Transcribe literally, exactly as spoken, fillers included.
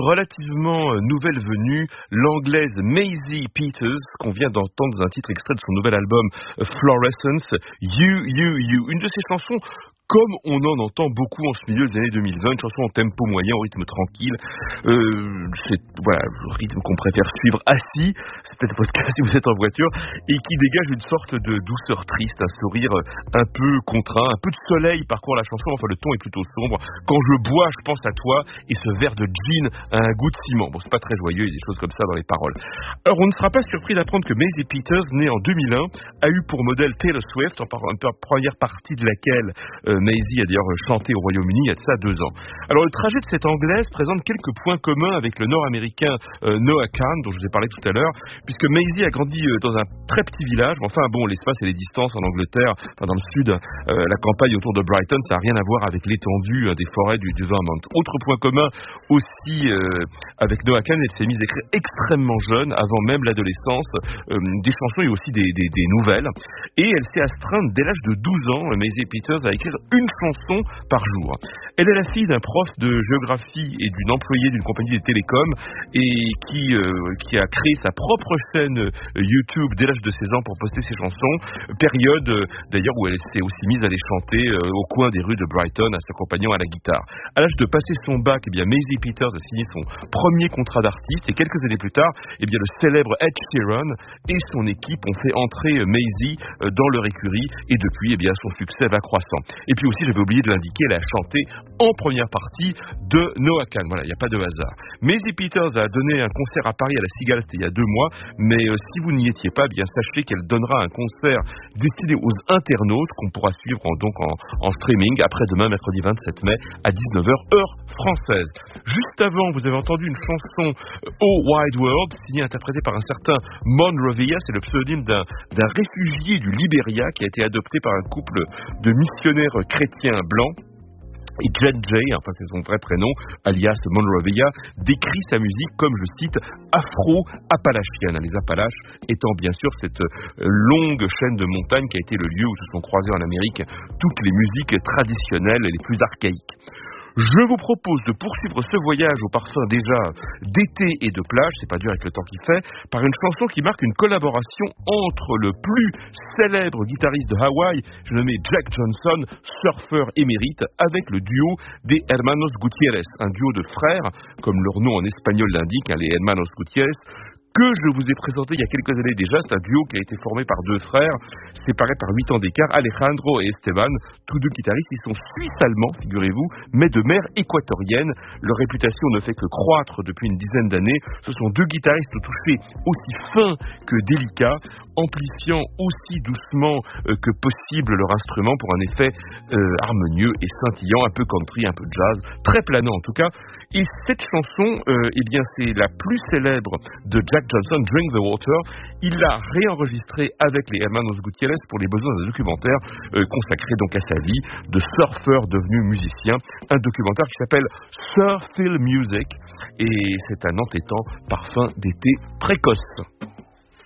relativement nouvelle venue, l'anglaise Maisie Peters, qu'on vient d'entendre dans un titre extrait de son nouvel album Fluorescence, You, You, You, une de ses chansons comme on en entend beaucoup en ce milieu des années deux mille vingt, une chanson en tempo moyen, au rythme tranquille. Euh, c'est voilà, le rythme qu'on préfère suivre assis, c'est peut-être votre cas si vous êtes en voiture, et qui dégage une sorte de douceur triste, un sourire un peu contraint, un peu de soleil parcourt la chanson, enfin le ton est plutôt sombre. Quand je bois, je pense à toi, et ce verre de gin a un goût de ciment. Bon, c'est pas très joyeux, il y a des choses comme ça dans les paroles. Alors on ne sera pas surpris d'apprendre que Maisie Peters, née en deux mille un, a eu pour modèle Taylor Swift, en première partie de laquelle euh, Maisie a d'ailleurs chanté au Royaume-Uni il y a de ça deux ans. Alors le trajet de cette anglaise présente quelques points communs avec le nord-américain euh, Noah Kahan, dont je vous ai parlé tout à l'heure, puisque Maisie a grandi euh, dans un très petit village. Enfin bon, l'espace et les distances en Angleterre, enfin dans le sud, euh, la campagne autour de Brighton, ça n'a rien à voir avec l'étendue euh, des forêts du, du Vermont. Autre point commun aussi euh, avec Noah Kahan, elle s'est mise à écrire extrêmement jeune, avant même l'adolescence, euh, des chansons et aussi des, des, des nouvelles. Et elle s'est astreinte dès l'âge de douze ans, Maisie Peters, à écrire une chanson par jour. Elle est la fille d'un prof de géographie et d'une employée d'une compagnie des télécoms et qui, euh, qui a créé sa propre chaîne euh, YouTube dès l'âge de seize ans pour poster ses chansons. Période euh, d'ailleurs où elle s'est aussi mise à les chanter euh, au coin des rues de Brighton, à s'accompagnant à la guitare. À l'âge de passer son bac, eh bien Maisie Peters a signé son premier contrat d'artiste et quelques années plus tard, eh bien le célèbre Ed Sheeran et son équipe ont fait entrer euh, Maisie euh, dans leur écurie et depuis, eh bien son succès va croissant. Et puis aussi, j'avais oublié de l'indiquer, elle a chanté en première partie de Noah Kahan. Voilà, il n'y a pas de hasard. Maisie Peters a donné un concert à Paris à la Cigale, c'était il y a deux mois, mais euh, si vous n'y étiez pas, eh bien sachez qu'elle donnera un concert destiné aux internautes qu'on pourra suivre en, donc en, en streaming après-demain, mercredi vingt-sept mai à dix-neuf heures heure française. Juste avant, vous avez entendu une chanson euh, Oh Wide World, signée interprétée par un certain Mon Rovilla, c'est le pseudonyme d'un, d'un réfugié du Liberia qui a été adopté par un couple de missionnaires chrétiens blancs. Et Jen Jay, enfin c'est son vrai prénom, alias Monrovia, décrit sa musique comme, je cite, afro-appalachienne. Les Appalaches étant bien sûr cette longue chaîne de montagnes qui a été le lieu où se sont croisées en Amérique toutes les musiques traditionnelles et les plus archaïques. Je vous propose de poursuivre ce voyage au parfum déjà d'été et de plage, c'est pas dur avec le temps qu'il fait, par une chanson qui marque une collaboration entre le plus célèbre guitariste de Hawaï, je nommé Jack Johnson, surfeur émérite, avec le duo des Hermanos Gutiérrez, un duo de frères, comme leur nom en espagnol l'indique, hein, les Hermanos Gutiérrez, que je vous ai présenté il y a quelques années déjà. C'est un duo qui a été formé par deux frères, séparés par huit ans d'écart, Alejandro et Esteban, tous deux guitaristes. Ils sont suisses-allemands, figurez-vous, mais de mère équatorienne. Leur réputation ne fait que croître depuis une dizaine d'années. Ce sont deux guitaristes au toucher aussi fin que délicat, amplifiant aussi doucement euh, que possible leur instrument pour un effet euh, harmonieux et scintillant, un peu country, un peu jazz, très planant en tout cas. Et cette chanson, euh, eh bien, c'est la plus célèbre de Jack Johnson, Drink the Water. Il l'a réenregistrée avec les Hermanos Gutiérrez pour les besoins d'un documentaire euh, consacré donc à sa vie de surfeur devenu musicien. Un documentaire qui s'appelle Surfil Music et c'est un entêtant parfum d'été précoce.